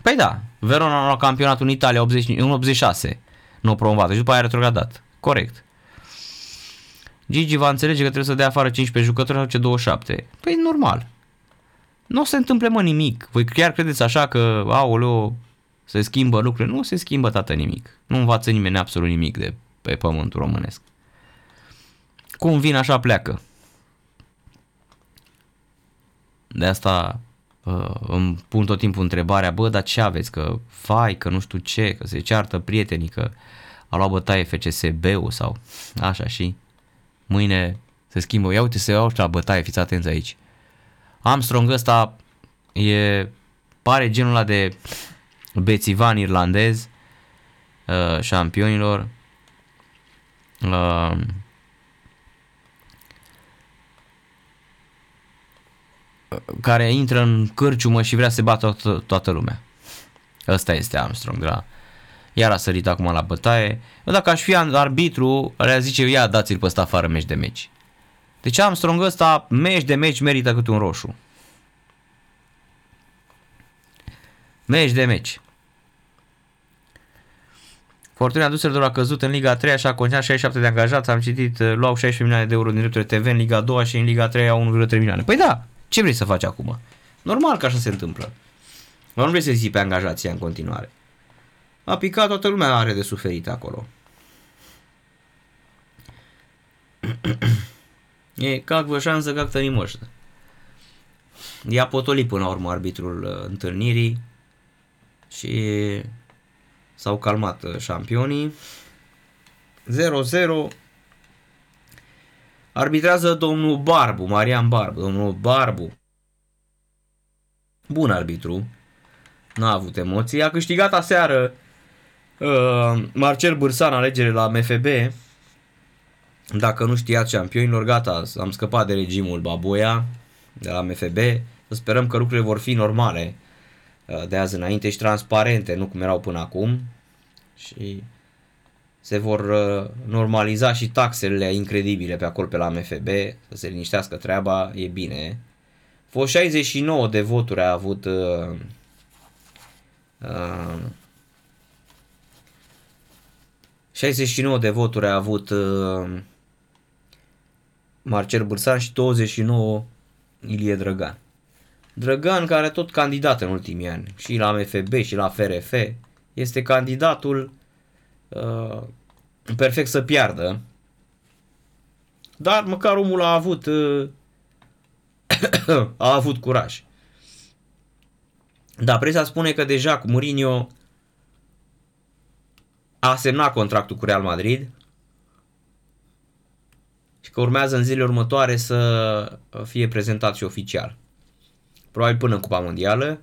Păi da, Verona a luat campionatul în Italia în 86, nu promovat, și după aia a retrogradat. Corect. Gigi va înțelege că trebuie să dea afară 15 jucători sau ce 27. Păi normal. Nu se întâmplă, mă, nimic. Voi chiar credeți așa că, aoleo, se schimbă lucrurile? Nu se schimbă, tată, nimic. Nu învață nimeni absolut nimic de pe pământul românesc. Cum vin, așa pleacă. De asta îmi pun tot timpul întrebarea, bă, dar ce aveți? Că fai, că nu știu ce, că se ceartă prietenii, că a luat bătaie FCSB-ul sau așa și mâine se schimbă. Ia uite, se iau ăștia la bătaie, fiți atenți aici. Armstrong ăsta pare genul ăla de bețivan irlandez, șampionilor, care intră în cârciumă și vrea să se bată toată lumea. Ăsta este Armstrong, da. Iar a sărit acum la bătaie. Eu dacă aș fi arbitru, le zice, ia dați-l pe ăsta afară meci de meci. Deci Armstrong ăsta, meci de meci, merită câte un roșu. Meci de meci. Fortuna Düsseldorf a căzut în Liga 3, așa conținea 67 de angajați, am citit, luau 16 milioane de euro din drepturi TV în Liga 2 și în Liga 3 au 1,3 milioane. Păi da, ce vrei să faci acum? Normal că așa se întâmplă. Nu vrei să zici pe angajații în continuare. A picat, toată lumea are de suferit acolo. E как șansă, как-то не может. I-a potolit până la urmă arbitrul întâlnirii și s-au calmat șampionii. 0-0. Arbitrează domnul Barbu, Marian Barbu. Domnul Barbu, bun arbitru, n-a avut emoții. A câștigat aseară Marcel Bârsan alegerile la MFB. Dacă nu știați, șampionilor, gata, am scăpat de regimul Baboia de la MFB. Sperăm că lucrurile vor fi normale de azi înainte și transparente, nu cum erau până acum. Și se vor normaliza și taxele incredibile pe acolo pe la MFB, să se liniștească treaba, e bine. Fost 69 de voturi a avut uh, 69 de voturi a avut Marcel Bârsan și 29 Ilie Drăgan. Drăgan, care tot candidat în ultimii ani, și la MFB și la FRF, este candidatul perfect să piardă. Dar măcar omul a avut a avut curaj. Da, presa spune că deja cu Mourinho a semnat contractul cu Real Madrid și că urmează în zilele următoare să fie prezentat și oficial. Probabil până în Cupa Mondială.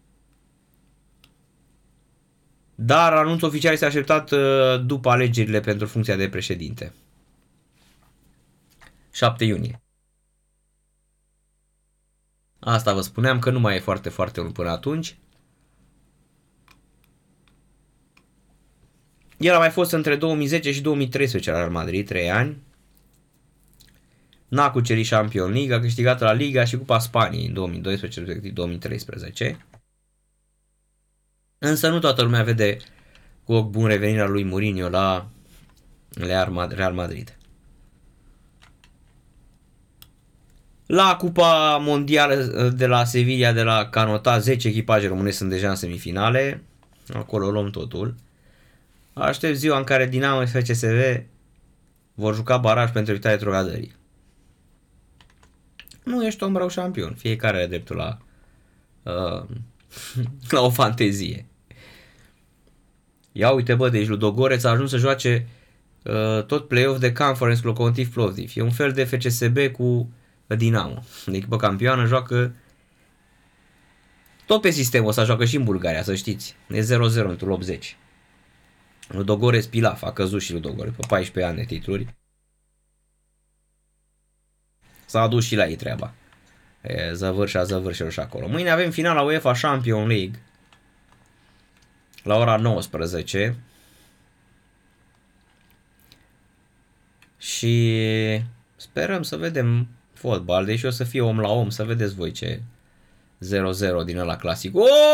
Dar anunțul oficial este așteptat după alegerile pentru funcția de președinte. 7 iunie. Asta vă spuneam, că nu mai e foarte, foarte mult până atunci. El a mai fost între 2010 și 2013 la Real Madrid, 3 ani. N-a cucerit Champions League, a câștigat la Liga și Cupa Spaniei în 2012, respectiv 2013. Însă nu toată lumea vede cu ochi bun revenirea lui Mourinho la Real Madrid. La Cupa Mondială de la Sevilla, de la Canota, 10 echipaje românești sunt deja în semifinale. Acolo luăm totul. Aștept ziua în care Dinamo și FCSB vor juca baraj pentru evitarea retrogradării. Nu ești om rău șampion. Fiecare are dreptul la o fantezie. Ia uite, bă, deci Ludogorets a ajuns să joace tot play-off de Conference cu Lokomotiv Plovdiv. E un fel de FCSB cu Dinamo. De echipă campioană, joacă tot pe sistemul ăsta, joacă și în Bulgaria, să știți. E 0-0 într-un 80. Ludogorets Pilaf, a căzut și Ludogorets pe 14 ani de titluri. S-a adus și la ei treaba. Zăvârșea și acolo. Mâine avem finala UEFA Champions League la ora 19. Și sperăm să vedem fotbal, deși o să fie om la om, să vedeți voi ce 0-0 din ăla clasic.